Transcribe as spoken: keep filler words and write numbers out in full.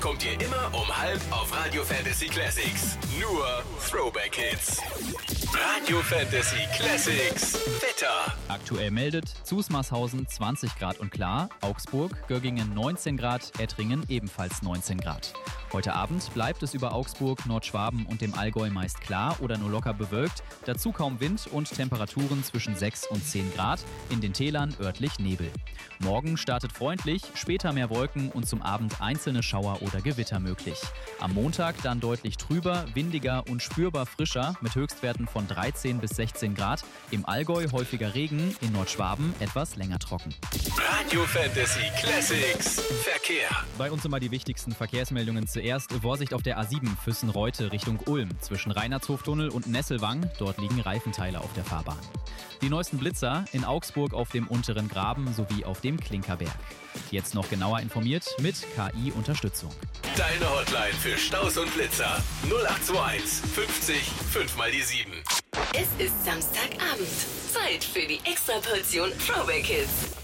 bekommt ihr immer um halb auf Radio Fantasy Classics. Nur Throwback Hits. Radio Fantasy Classics Wetter. Aktuell meldet Zusmarshausen zwanzig Grad und klar, Augsburg, Göggingen neunzehn Grad, Ettringen ebenfalls neunzehn Grad. Heute Abend bleibt es über Augsburg, Nordschwaben und dem Allgäu meist klar oder nur locker bewölkt, dazu kaum Wind und Temperaturen zwischen sechs und zehn Grad, in den Tälern örtlich Nebel. Morgen startet freundlich, später mehr Wolken und zum Abend einzelne Schauer oder Gewitter möglich. Am Montag dann deutlich trüber, windiger und spürbar frischer mit Höchstwerten von dreizehn bis sechzehn Grad. Im Allgäu häufiger Regen, in Nordschwaben etwas länger trocken. Radio Fantasy Classics Verkehr. Bei uns immer die wichtigsten Verkehrsmeldungen zuerst. Vorsicht auf der A sieben Füssen-Reute Richtung Ulm zwischen Reinhardshoftunnel und Nesselwang. Dort liegen Reifenteile auf der Fahrbahn. Die neuesten Blitzer in Augsburg auf dem unteren Graben sowie auf dem Klinkerberg. Jetzt noch genauer informiert mit K I-Unterstützung. Deine Hotline für Staus und Blitzer null acht zwei eins fünfzig fünf mal die sieben. Es ist Samstagabend. Zeit für die Extraportion Throwback Hits.